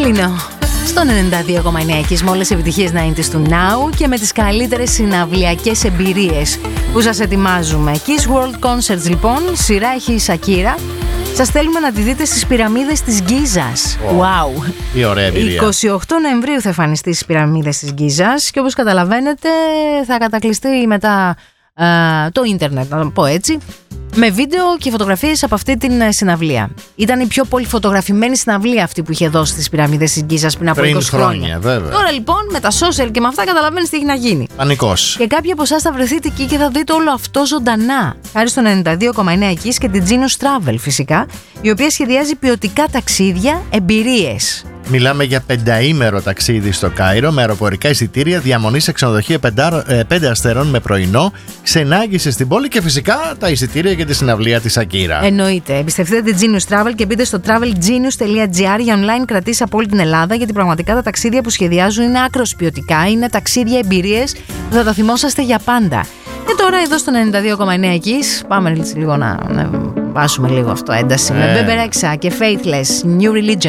Κλείνω στο 92,9 εκεί με όλες τις επιτυχίες 90's του Now και με τις καλύτερες συναυλιακές εμπειρίες που σας ετοιμάζουμε. Kiss World Concerts λοιπόν, σειρά έχει η Σακύρα. Σας θέλουμε να τη δείτε στις πυραμίδες της Γκίζας. Wow! Τι ωραία εμπειρία. 28 Νοεμβρίου θα εμφανιστεί στις πυραμίδες της Γκίζας και όπως καταλαβαίνετε θα κατακλειστεί μετά το ίντερνετ, να το πω έτσι, με βίντεο και φωτογραφίες από αυτή την συναυλία. Ήταν η πιο πολυφωτογραφημένη συναυλία αυτή που είχε δώσει στις πυραμίδες της Γκίζας πριν από 20 χρόνια. Βέβαια. Τώρα λοιπόν με τα social και με αυτά καταλαβαίνεις τι έχει να γίνει. Πανικός. Και κάποιοι από εσάς θα βρεθείτε εκεί και θα δείτε όλο αυτό ζωντανά. Χάρη στο 92,9 εκεί και την Genius Travel φυσικά, η οποία σχεδιάζει ποιοτικά ταξίδια, εμπειρίες. Μιλάμε για 5ήμερο ταξίδι στο Κάιρο με αεροπορικά εισιτήρια, διαμονή σε ξενοδοχεία 5 αστέρων με πρωινό, ξενάγηση στην πόλη και φυσικά τα εισιτήρια για τη συναυλία της Σακύρα. Εννοείται. Εμπιστευτείτε την Genius Travel και μπείτε στο travelgenius.gr για online κρατήσεις από όλη την Ελλάδα, γιατί πραγματικά τα ταξίδια που σχεδιάζουν είναι άκρως ποιοτικά, είναι ταξίδια, εμπειρίες που θα τα θυμόσαστε για πάντα. Και τώρα εδώ στο 92,9 εκεί, πάμε λίγο να βάσουμε λίγο αυτό ένταση με Bebe Rexha και Faithless, New Religion.